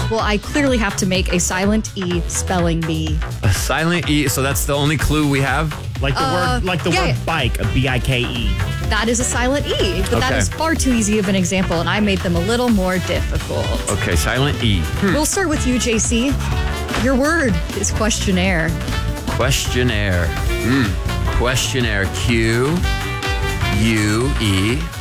Well, I clearly have to make a silent E spelling bee. A silent E. So that's the only clue we have? Like the word bike, a B-I-K-E. That is a silent E, but that is far too easy of an example, and I made them a little more difficult. Okay, silent E. We'll start with you, JC. Your word is questionnaire. Questionnaire. Questionnaire. Q-U-E